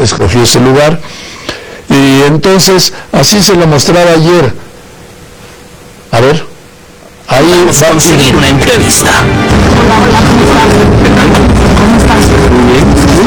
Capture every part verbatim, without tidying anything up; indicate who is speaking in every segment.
Speaker 1: escogió ese lugar. Y entonces, así se lo mostraba ayer. A ver, ahí
Speaker 2: vamos a conseguir una entrevista.
Speaker 3: Hola, hola, ¿cómo estás? ¿Cómo estás? Muy bien.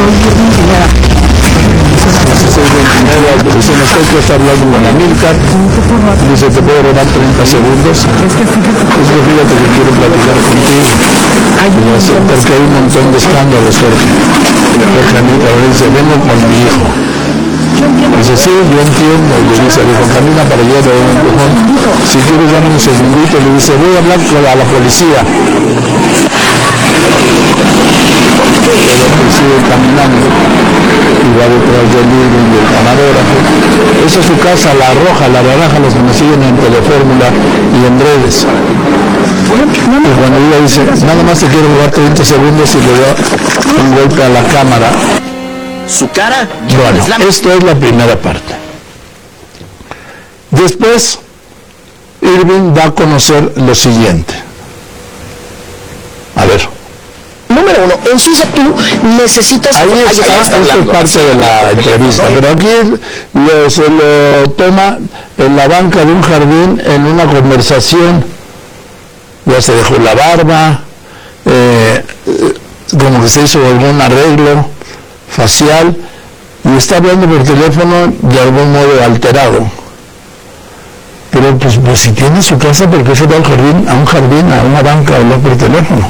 Speaker 1: soy veintinueve, pues en efecto está hablando con Amílcar, dice te puedo robar treinta segundos, es que fíjate que quiero platicar contigo, porque hay un montón de escándalos, Jorge. Jorge Amílcar dice, vengo con mi hijo. Dice, sí, yo entiendo, y le dice, dijo, camina para allá, de un empujón, si quieres dame un segundito, le dice, voy a hablar con la, a la policía. Pero sigue caminando y va detrás del libro y del camarógrafo. Esa es su casa, la roja, la naranja, los que me siguen en Telefórmula y en redes. Y cuando ella dice, nada más te quiero jugar treinta segundos y le da un golpe a la cámara.
Speaker 2: Su cara,
Speaker 1: bueno, es la... esto es la primera parte. Después, Irving da a conocer lo siguiente. A ver.
Speaker 4: Número uno, en Suiza tú necesitas...
Speaker 1: Ahí está, ahí está esto es parte de la entrevista, pero aquí lo, se lo toma en la banca de un jardín en una conversación. Ya se dejó la barba, eh, como que se hizo algún arreglo facial y está hablando por teléfono de algún modo alterado. Pero pues, pues si tiene su casa, ¿por qué se va al jardín, a un jardín, a una banca a hablar por teléfono?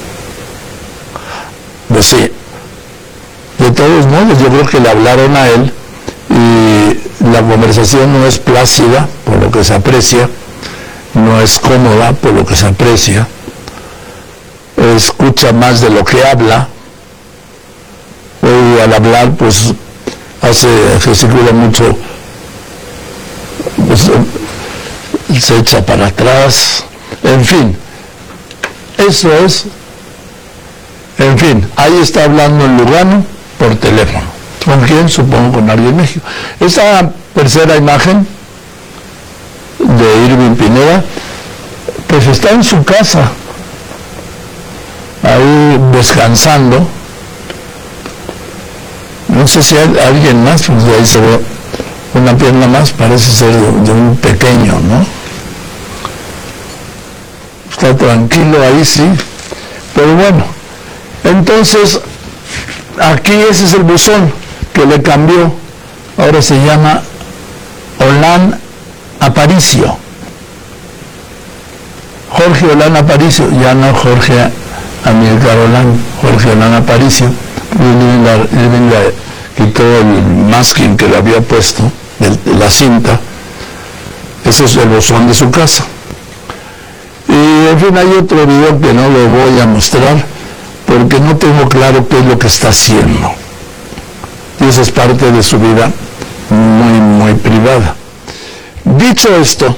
Speaker 1: Pues sí, de todos modos yo creo que le hablaron a él y la conversación no es plácida por lo que se aprecia, no es cómoda por lo que se aprecia, escucha más de lo que habla, y al hablar pues hace, gesticula mucho, pues, se echa para atrás, en fin, eso es. En fin, ahí está hablando en Lugano por teléfono. ¿Con quién? Supongo con alguien en México. Esta tercera imagen de Irving Pineda, pues está en su casa, ahí descansando. No sé si hay alguien más, pues de ahí se ve una pierna más, parece ser de, de un pequeño, ¿no? Está tranquilo ahí, sí, pero bueno. Entonces, aquí ese es el buzón que le cambió, ahora se llama Olan Aparicio. Jorge Olan Aparicio, ya no Jorge Amílcar Olan, Jorge Olan Aparicio. Irving le quitó el masking que le había puesto, de la cinta. Ese es el buzón de su casa. Y en fin, hay otro video que no lo voy a mostrar, porque no tengo claro qué es lo que está haciendo. Y esa es parte de su vida muy, muy privada. Dicho esto,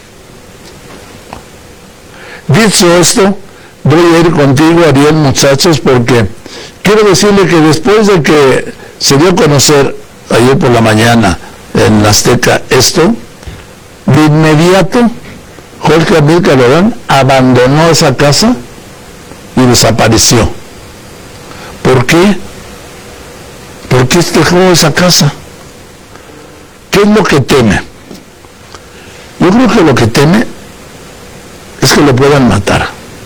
Speaker 1: dicho esto, voy a ir contigo, Ariel, muchachos, porque quiero decirle que después de que se dio a conocer ayer por la mañana en Azteca esto, de inmediato Jorge Amílcar Olan abandonó esa casa y desapareció. ¿Por qué? ¿Por qué dejó esa casa? ¿Qué es lo que teme? Yo creo que lo que teme es que lo puedan matar.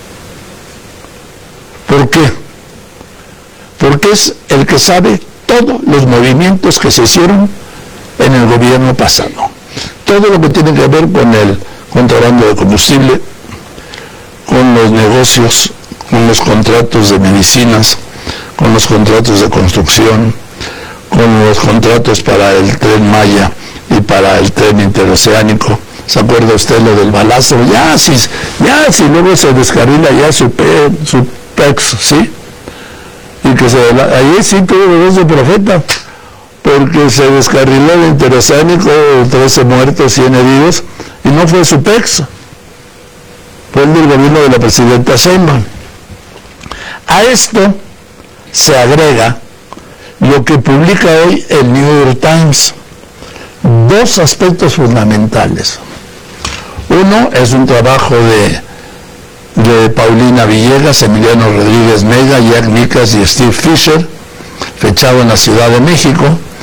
Speaker 1: ¿Por qué? Porque es el que sabe todos los movimientos que se hicieron en el gobierno pasado. Todo lo que tiene que ver con el contrabando de combustible, con los negocios, con los contratos de medicinas, con los contratos de construcción, con los contratos para el Tren Maya y para el tren interoceánico. ¿Se acuerda usted lo del balazo? Ya, si, ya, si luego se descarrila ya su, pe, su pex, ¿sí? Y que se, ahí sí tuvo voz de profeta, porque se descarriló el interoceánico, trece muertos, cien heridos, y no fue su pex, fue el del gobierno de la presidenta Sheinbaum. A esto se agrega lo que publica hoy el New York Times. Dos aspectos fundamentales. Uno es un trabajo de, de Paulina Villegas, Emiliano Rodríguez Mega, Jack Nicas y Steve Fisher, fechado en la Ciudad de México,